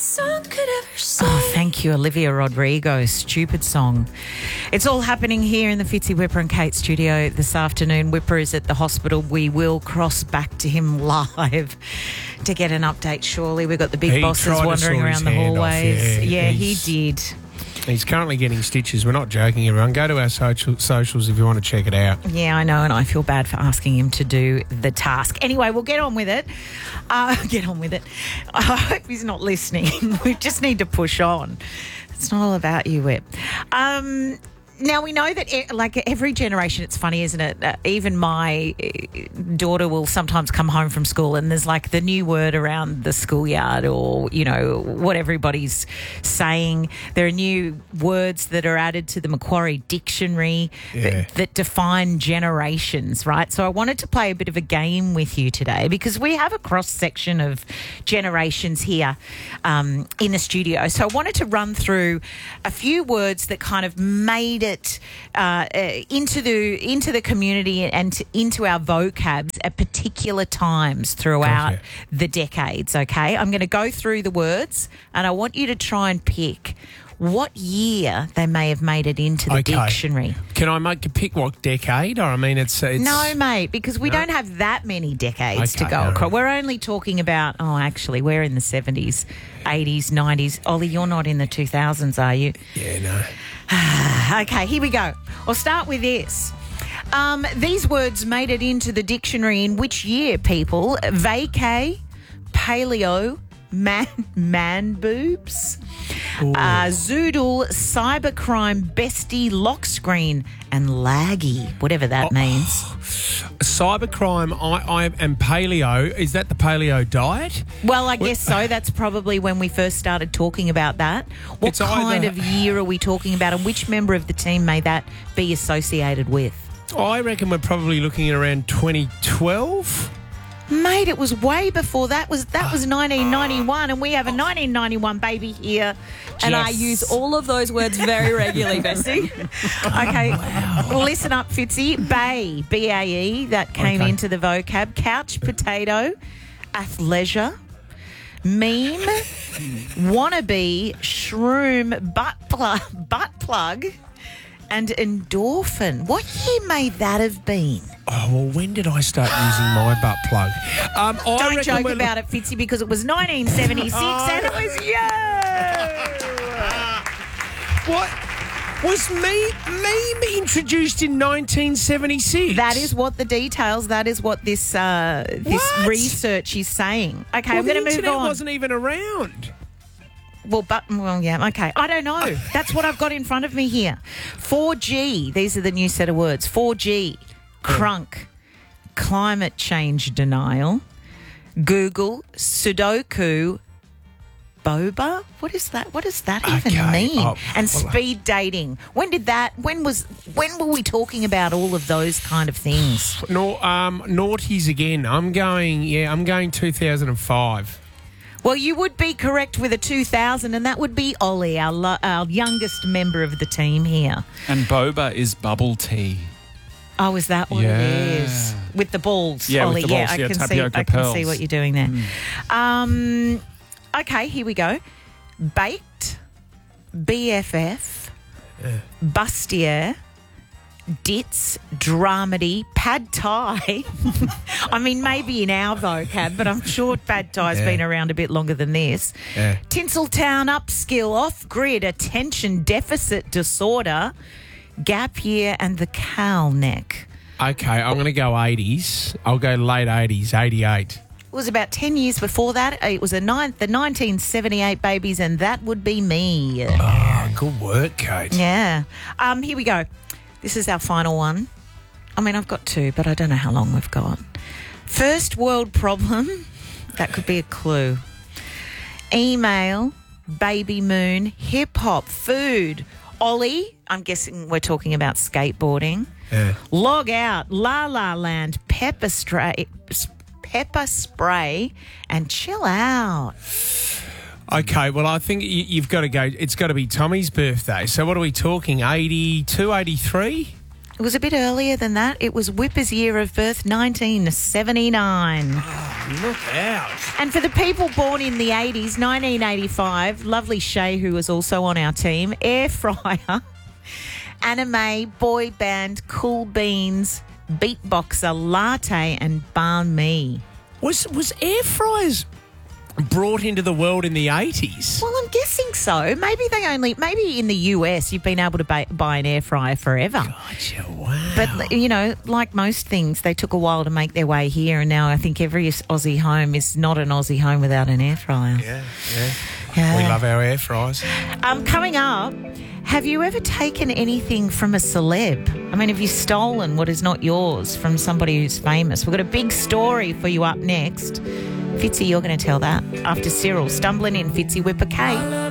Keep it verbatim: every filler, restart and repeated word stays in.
Song could ever say. Oh, thank you, Olivia Rodrigo. Stupid song. It's all happening here in the Fitzy, Whipper and Kate studio this afternoon. Whipper is at the hospital. We will cross back to him live to get an update, surely. We've got the big He bosses tried to wandering saw around his the hand off, hallways. yeah. yeah, he He's- did. He's currently getting stitches. We're not joking, everyone. Go to our social, socials if you want to check it out. Yeah, I know, and I feel bad for asking him to do the task. Anyway, we'll get on with it. Uh, get on with it. I hope he's not listening. We just need to push on. It's not all about you, Whip. Um, now, we know that, e- like, every generation, it's funny, isn't it? Uh, even my uh, daughter will sometimes come home from school and there's, like, the new word around the schoolyard or, you know, what everybody's saying. There are new words that are added to the Macquarie Dictionary Yeah. that, that define generations, right? So I wanted to play a bit of a game with you today because we have a cross-section of generations here um, in the studio. So I wanted to run through a few words that kind of made it uh, uh, into the into the community and to, into our vocabs at particular times throughout Gotcha. the decades, okay? I'm going to go through the words and I want you to try and pick what year they may have made it into the Okay. dictionary. Can I make a pick what decade? Or I mean, it's... it's No, mate, because we No? don't have that many decades to Okay, go all across. right. We're only talking about, oh, actually, we're in the seventies, eighties, nineties. Ollie, you're not in the two thousands, are you? Yeah, no. Okay, here we go. I'll start with this. Um, these words made it into the dictionary in which year, people? Vacay, paleo, man, man boobs, uh, zoodle, cybercrime, bestie, lock screen, and laggy, whatever that Oh. means. Cybercrime I, I, and paleo, is that the paleo diet? Well, I guess so. That's probably when we first started talking about that. What It's kind either- of year are we talking about, and which member of the team may that be associated with? I reckon we're probably looking at around twenty twelve. Mate, it was way before that. Was that was nineteen ninety-one, and we have a nineteen ninety-one baby here. And I Just- use all of those words very regularly, Bessie. Okay, listen up, Fitzy. Bay, B A E, that came Okay. into the vocab. Couch potato, athleisure, meme, wannabe, shroom, butt plug, butt plug, and endorphin. What year may that have been? Oh, well, when did I start using my butt plug? Um, I Don't reckon joke we're- about it, Fitzy, because it was nineteen seventy-six Oh. and it was you. What? Was me meme introduced in nineteen seventy-six? That is what the details, that is what this uh, this What? research is saying. Okay, Well, I'm the going to move internet on. wasn't even around. Well, but, well, yeah, okay. I don't know. That's what I've got in front of me here. four G, these are the new set of words. four G, crunk, climate change denial, Google, Sudoku, boba? What is that? What does that even Okay. mean? Oh, and well, speed dating. When did that, when was, when were we talking about all of those kind of things? No, um, naughties again. I'm going, yeah, I'm going two thousand five. Well, you would be correct with a two thousand, and that would be Ollie, our, lo- our youngest member of the team here. And boba is bubble tea. Oh, is that what Yeah. it is? With the balls, Yeah, with Ollie. the yeah, balls, I yeah, can see. tapioca I can see pearls. what you're doing there. Um, okay, here we go. Baked, B F F, bustier, dits, dramedy, pad thai. I mean, maybe in our vocab, but I'm sure pad thai's Yeah. been around a bit longer than this. Yeah. Tinseltown, upskill, off-grid, attention deficit disorder, gap year, and the cow neck. Okay, I'm going to go eighties. I'll go late eighties, eighty-eight. It was about ten years before that. It was a nine, the nineteen seventy-eight babies, and that would be me. Oh, good work, Kate. Yeah. Um, here we go. This is our final one. I mean, I've got two, but I don't know how long we've got. First world problem. That could be a clue. Email, baby moon, hip hop, food. Ollie, I'm guessing we're talking about skateboarding. Yeah. Log out, La La Land, pepper spray, pepper spray, and chill out. Okay, well, I think you, you've got to go. It's got to be Tommy's birthday. So what are we talking, eighty-two, eighty-three? It was a bit earlier than that. It was Whipper's year of birth, nineteen seventy-nine. Look out. And for the people born in the eighties, nineteen eighty-five, lovely Shay, who was also on our team, air fryer, anime, boy band, Cool Beans, beatboxer, latte, and banh mi. Was was air fryers brought into the world in the eighties? Well, I'm guessing so. Maybe they only, maybe in the U S you've been able to buy, buy an air fryer forever. Gotcha, wow. But, you know, like most things, they took a while to make their way here, and now I think every Aussie home is not an Aussie home without an air fryer. Yeah, yeah. Yeah. We love our air fryers. Um, coming up, have you ever taken anything from a celeb? I mean, have you stolen what is not yours from somebody who's famous? We've got a big story for you up next. Fitzy, you're going to tell that after Cyril stumbling in Fitzy Whipper Kate.